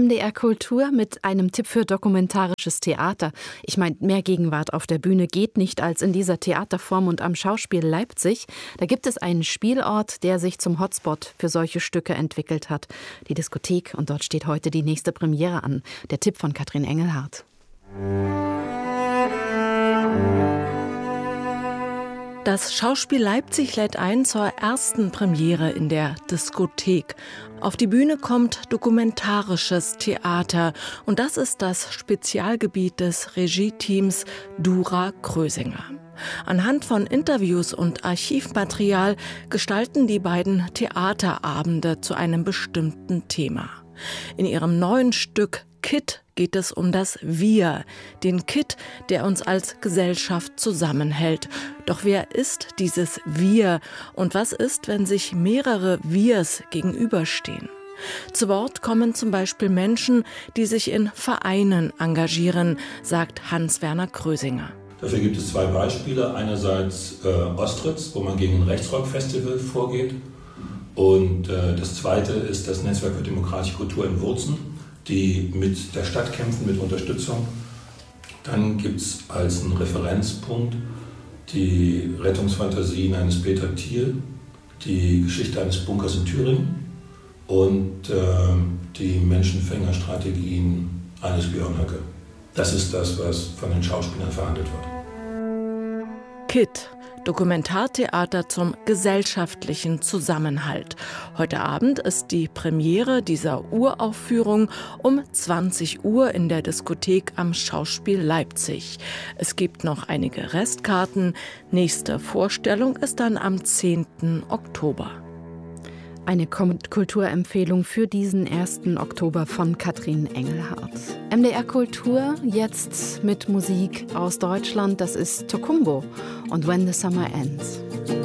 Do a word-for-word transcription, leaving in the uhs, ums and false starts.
M D R Kultur mit einem Tipp für dokumentarisches Theater. Ich meine, mehr Gegenwart auf der Bühne geht nicht als in dieser Theaterform und am Schauspiel Leipzig. Da gibt es einen Spielort, der sich zum Hotspot für solche Stücke entwickelt hat. Die Diskothek, und dort steht heute die nächste Premiere an. Der Tipp von Katrin Engelhardt. Das Schauspiel Leipzig lädt ein zur ersten Premiere in der Diskothek. Auf die Bühne kommt dokumentarisches Theater und das ist das Spezialgebiet des Regie-Teams Dura Krösinger. Anhand von Interviews und Archivmaterial gestalten die beiden Theaterabende zu einem bestimmten Thema. In ihrem neuen Stück Kit geht es um das Wir, den Kit, der uns als Gesellschaft zusammenhält. Doch wer ist dieses Wir und was ist, wenn sich mehrere Wirs gegenüberstehen? Zu Wort kommen zum Beispiel Menschen, die sich in Vereinen engagieren, sagt Hans-Werner Krösinger. Dafür gibt es zwei Beispiele. Einerseits äh, Ostritz, wo man gegen ein Rechtsrock-Festival vorgeht. Und äh, das zweite ist das Netzwerk für demokratische Kultur in Wurzen, die mit der Stadt kämpfen, mit Unterstützung. Dann gibt es als einen Referenzpunkt die Rettungsfantasien eines Peter Thiel, die Geschichte eines Bunkers in Thüringen und äh, die Menschenfängerstrategien eines Björn Höcke. Das ist das, was von den Schauspielern verhandelt wird. Kit. Dokumentartheater zum gesellschaftlichen Zusammenhalt. Heute Abend ist die Premiere dieser Uraufführung um zwanzig Uhr in der Diskothek am Schauspiel Leipzig. Es gibt noch einige Restkarten. Nächste Vorstellung ist dann am zehnten Oktober. Eine Kulturempfehlung für diesen ersten Oktober von Katrin Engelhardt. M D R Kultur jetzt mit Musik aus Deutschland. Das ist Tokumbo und When the Summer Ends.